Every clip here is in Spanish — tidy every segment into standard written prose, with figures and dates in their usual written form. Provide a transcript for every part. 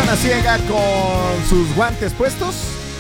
Zona Ciega con sus guantes puestos.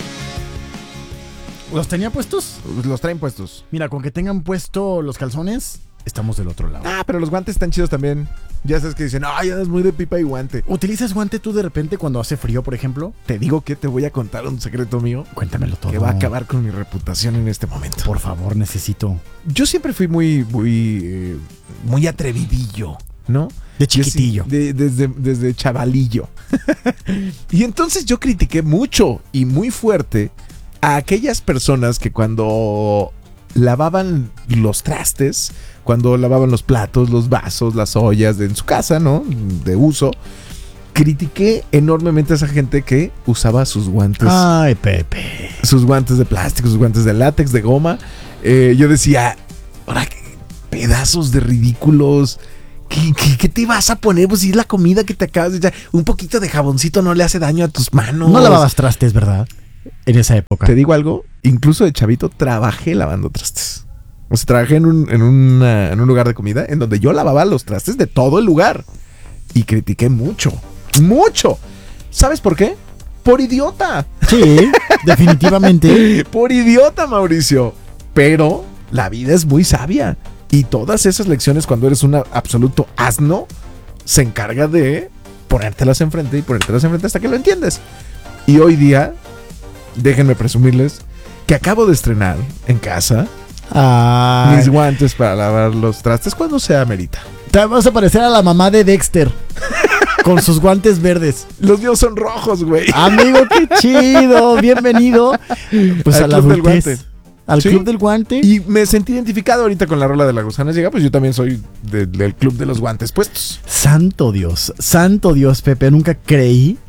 ¿Los tenía puestos? Los traen puestos. Mira, con que tengan puesto los calzones, estamos del otro lado. Ah, pero los guantes están chidos también. Ya sabes que dicen, ay, ya es muy de pipa y guante. ¿Utilizas guante tú de repente cuando hace frío, por ejemplo? Te digo que te voy a contar un secreto mío. Cuéntamelo todo. Que va a acabar con mi reputación en este momento. Por favor, necesito. Yo siempre fui muy atrevidillo, ¿no? De chiquitillo. Sí, desde chavalillo. Y entonces yo critiqué mucho y muy fuerte a aquellas personas que cuando lavaban los trastes, cuando lavaban los platos, los vasos, las ollas en su casa, ¿no? De uso. Critiqué enormemente a esa gente que usaba sus guantes. Ay, Pepe. Sus guantes de plástico, sus guantes de látex, de goma. Yo decía, ahora qué pedazos de ridículos. ¿Qué te vas a poner? Pues si es la comida que te acabas de echar. Un poquito de jaboncito no le hace daño a tus manos. No lavabas trastes, ¿verdad? En esa época. Te digo algo, incluso de chavito trabajé lavando trastes. O sea, trabajé en un lugar de comida en donde yo lavaba los trastes de todo el lugar. Y critiqué mucho. ¡Mucho! ¿Sabes por qué? Por idiota. Sí, definitivamente. Por idiota, Mauricio. Pero la vida es muy sabia. Y todas esas lecciones, cuando eres un absoluto asno, se encarga de ponértelas enfrente y ponértelas enfrente hasta que lo entiendes. Y hoy día, déjenme presumirles que acabo de estrenar en casa mis guantes para lavar los trastes cuando se amerita. Te vas a parecer a la mamá de Dexter con sus guantes verdes. Los míos son rojos, güey. Amigo, qué chido. Bienvenido pues al a la Club del adultez. Guante. Al ¿Sí? Club del Guante. Y me sentí identificado ahorita con la rola de La Gusana Llega. Pues yo también soy del Club de los Guantes Puestos. Santo Dios, Pepe. Nunca creí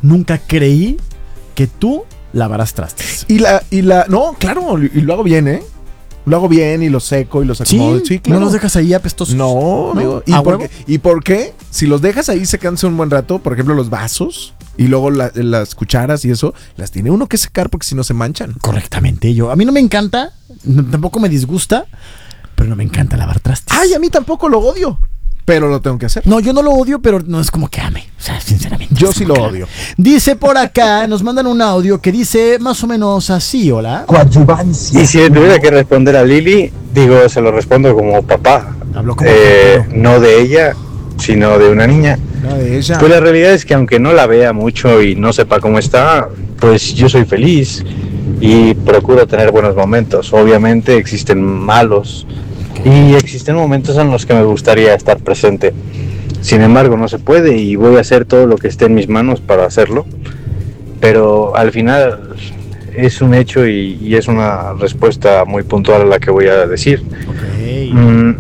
que tú lavaras trastes. No, claro, y lo hago bien, ¿eh? Lo hago bien y lo seco y los acomodo. Sí, claro. ¿No los dejas ahí apestosos? No, amigo. ¿Y por qué? Si los dejas ahí secándose un buen rato, por ejemplo, los vasos y luego las cucharas y eso, las tiene uno que secar porque si no se manchan. Correctamente. A mí no me encanta, tampoco me disgusta, pero no me encanta lavar trastes. Ay, a mí tampoco lo odio, pero lo tengo que hacer. No, yo no lo odio, pero no es como que ame. O sea, sinceramente. Yo sí lo odio. Dice por acá, nos mandan un audio que dice más o menos así, hola. Y si le tuviera que responder a Lili, se lo respondo como papá. Hablo como no de ella, sino de una niña. No de ella. Pues la realidad es que aunque no la vea mucho y no sepa cómo está, pues yo soy feliz y procuro tener buenos momentos. Obviamente existen malos y existen momentos en los que me gustaría estar presente. Sin embargo, no se puede y voy a hacer todo lo que esté en mis manos para hacerlo. Pero al final es un hecho y es una respuesta muy puntual a la que voy a decir. Okay.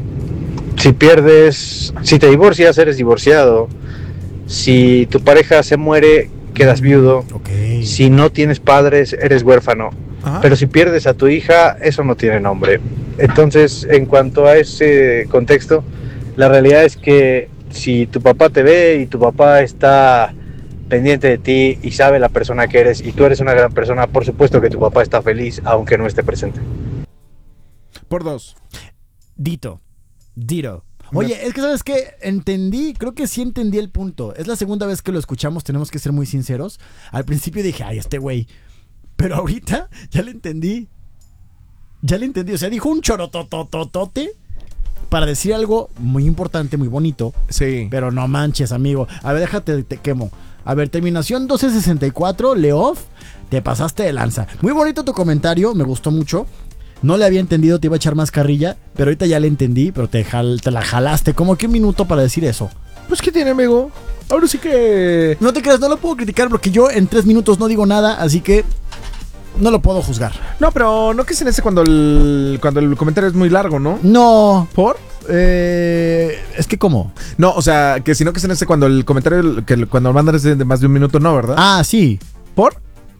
Si te divorcias, eres divorciado. Si tu pareja se muere, quedas viudo. Okay. Si no tienes padres, eres huérfano. Ajá. Pero si pierdes a tu hija, eso no tiene nombre. Entonces, en cuanto a ese contexto, la realidad es que si tu papá te ve y tu papá está pendiente de ti y sabe la persona que eres y tú eres una gran persona, por supuesto que tu papá está feliz aunque no esté presente. Por dos. Dito. Oye, es que ¿sabes qué? Creo que sí entendí el punto. Es la segunda vez que lo escuchamos, tenemos que ser muy sinceros. Al principio dije, ay, este güey. Pero ahorita ya le entendí. O sea, dijo un chorotototote para decir algo muy importante, muy bonito. Sí. Pero no manches, amigo. A ver, déjate, te quemo. A ver, terminación 1264, Leof, te pasaste de lanza. Muy bonito tu comentario, me gustó mucho. No le había entendido, te iba a echar más carrilla, pero ahorita ya le entendí, pero te la jalaste. ¿Cómo que un minuto para decir eso? Pues, ¿qué tiene, amigo? Ahora sí que... No te creas, no lo puedo criticar porque yo en 3 minutos no digo nada, así que no lo puedo juzgar. No, pero no que se ese cuando el comentario es muy largo, ¿no? No. ¿Por? Es que ¿cómo? No, o sea, que si no que se cuando el comentario, cuando mandan es de más de un minuto, no, ¿verdad? Ah, sí. ¿Por?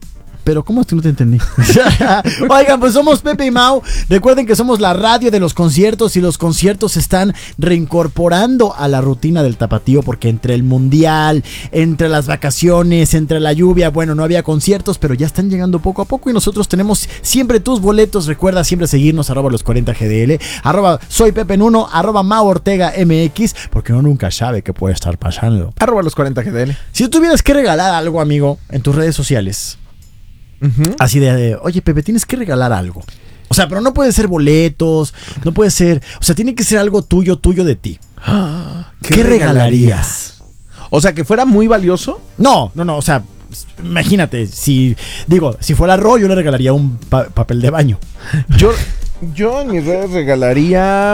pero ¿cómo es que no te entendí? Oigan, pues somos Pepe y Mau. Recuerden que somos la radio de los conciertos y los conciertos se están reincorporando a la rutina del tapatío porque entre el mundial, entre las vacaciones, entre la lluvia, bueno, no había conciertos, pero ya están llegando poco a poco y nosotros tenemos siempre tus boletos. Recuerda siempre seguirnos @los40gdl, soy Pepe Nuno, @Mau Ortega MX, porque uno nunca sabe qué puede estar pasando. @los40gdl. Si tú tuvieras que regalar algo, amigo, en tus redes sociales, así de, oye, Pepe, tienes que regalar algo. O sea, pero no puede ser boletos, no puede ser, o sea, tiene que ser algo tuyo de ti. ¿Qué regalarías? O sea, que fuera muy valioso. No, o sea, imagínate, si fuera Ro, yo le regalaría un papel de baño. Yo en mis redes regalaría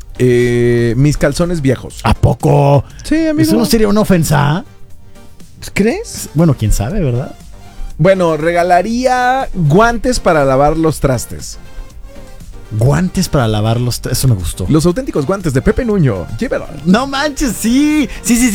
mis calzones viejos. ¿A poco? Sí, amigo. ¿Eso no sería una ofensa? ¿Crees? Bueno, quién sabe, ¿verdad? Bueno, regalaría guantes para lavar los trastes. Guantes para lavar los trastes, eso me gustó. Los auténticos guantes de Pepe Nuño. Llévalo. No manches, sí.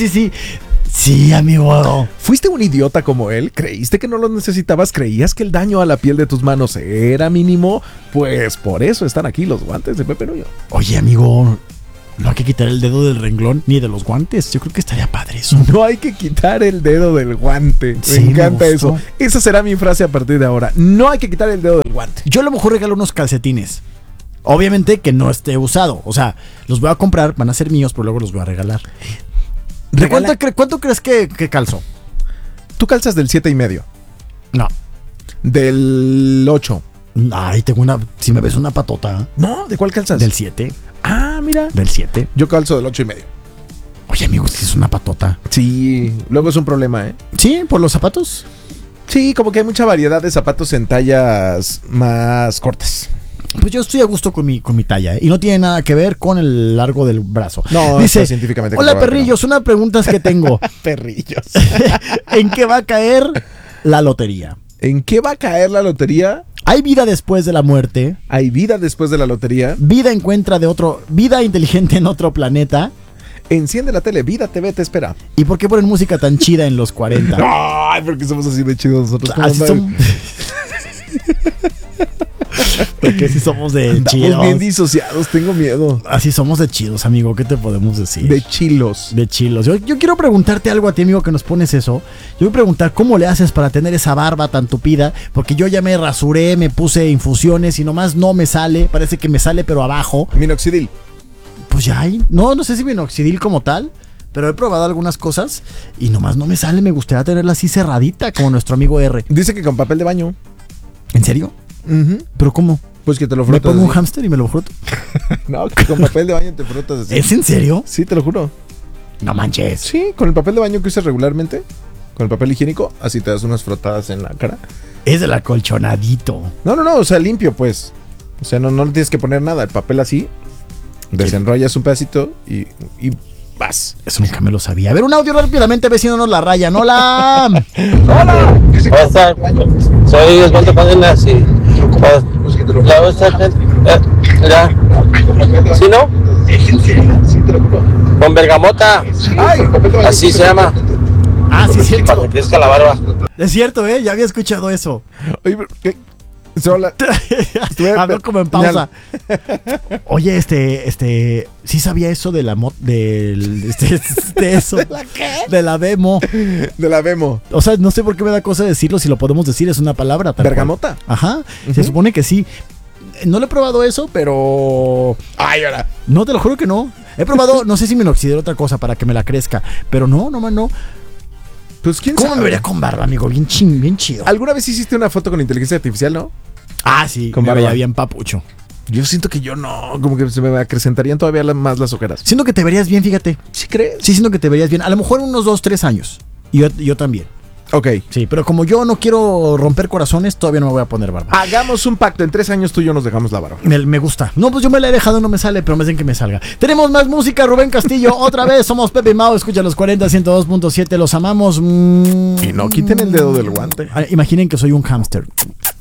Sí, amigo. ¿Fuiste un idiota como él? ¿Creíste que no los necesitabas? ¿Creías que el daño a la piel de tus manos era mínimo? Pues por eso están aquí los guantes de Pepe Nuño. Oye, amigo, no hay que quitar el dedo del renglón ni de los guantes. Yo creo que estaría padre eso. No hay que quitar el dedo del guante. Sí, me encanta me eso. gustó. Esa será mi frase a partir de ahora. No hay que quitar el dedo del guante. Yo a lo mejor regalo unos calcetines. Obviamente que no esté usado. O sea, los voy a comprar, van a ser míos, pero luego los voy a regalar. ¿De cuánto crees que calzo? Tú calzas del 7.5. No. Del 8. Ay, si me ves una patota. No, ¿de cuál calzas? Del 7. Ah, mira. Del 7. Yo calzo del 8.5. Oye, amigo, si es una patota. Sí, luego es un problema, ¿eh? Sí, por los zapatos. Sí, como que hay mucha variedad de zapatos en tallas más cortas. Pues yo estoy a gusto con mi talla, ¿eh? Y no tiene nada que ver con el largo del brazo. No, dice, está científicamente hola comprobado, perrillos, una pregunta que tengo. Perrillos. ¿En qué va a caer la lotería? ¿En qué va a caer la lotería? ¿Hay vida después de la muerte? ¿Hay vida después de la lotería? ¿Vida inteligente en otro planeta? Enciende la tele, Vida TV te espera. ¿Y por qué ponen música tan chida en los 40? Ay, porque somos así de chidos nosotros. Así somos... Porque si somos de chidos. Estamos bien disociados, tengo miedo. Así somos de chidos, amigo. ¿Qué te podemos decir? De chilos. De chilos. Yo quiero preguntarte algo a ti, amigo, que nos pones eso. Yo voy a preguntar cómo le haces para tener esa barba tan tupida. Porque yo ya me rasuré, me puse infusiones y nomás no me sale. Parece que me sale, pero abajo. Minoxidil. Pues ya hay. No sé si minoxidil como tal. Pero he probado algunas cosas y nomás no me sale. Me gustaría tenerla así cerradita, como nuestro amigo R. Dice que con papel de baño. ¿En serio? ¿Pero cómo? Pues que te lo ¿Me frotas. pongo un así. hámster y me lo froto? No, que con papel de baño te frotas así. ¿Es en serio? Sí, te lo juro. No manches. Sí, con el papel de baño que usas regularmente, con el papel higiénico, así te das unas frotadas en la cara. Es del acolchonadito. No, o sea, limpio pues. O sea, no le tienes que poner nada, el papel así, desenrollas un pedacito y vas. Eso nunca me lo sabía. A ver, un audio rápidamente, vecino, nos la rayan. ¡Hola! Hola, ¿cómo están? Soy Osvaldo Cadenas y la otra ¿sí no? Con bergamota, así se llama, Ah, sí, es para cierto. que crezca la barba. Es cierto, ya había escuchado eso. Oye, pero, ¿qué? Sola. Hablo como en pausa. Oye, sí sabía eso de la de eso. ¿La qué? De la demo. De la Vemo. O sea, no sé por qué me da cosa decirlo, si lo podemos decir, es una palabra. Tal ¿Bergamota? cual. Ajá. Se supone que sí. No le he probado eso, pero... Ay, ahora. No, te lo juro que no. He probado, no sé si minoxidil otra cosa para que me la crezca. Pero no. Pues quién ¿Cómo sabe. me vería con barba, amigo? Bien chido. ¿Alguna vez hiciste una foto con inteligencia artificial, no? Ah, sí, con me barba. veía bien papucho. Yo siento que yo no, como que se me acrecentarían todavía más las ojeras. Siento que te verías bien, fíjate. ¿Sí crees? Sí, siento que te verías bien. A lo mejor en unos 2-3 años. Y yo también. Ok. Sí, pero como yo no quiero romper corazones, todavía no me voy a poner barba. Hagamos un pacto. En 3 años tú y yo nos dejamos la barba. Me gusta. No, pues yo me la he dejado, no me sale, pero me dicen que me salga. Tenemos más música, Rubén Castillo. Otra vez, somos Pepe y Mau. Escucha los 40, 102.7. Los amamos. Y no quiten el dedo del guante. Imaginen que soy un hámster.